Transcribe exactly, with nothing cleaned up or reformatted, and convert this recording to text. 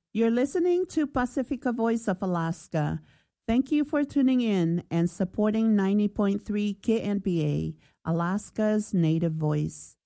You're listening to Pacifica Voice of Alaska. Thank you for tuning in and supporting ninety point three K N B A, Alaska's native voice.